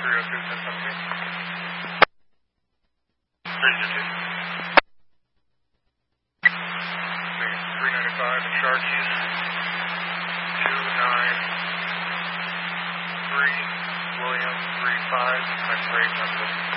395 in Sharkeys. 293 William 35. I'm great.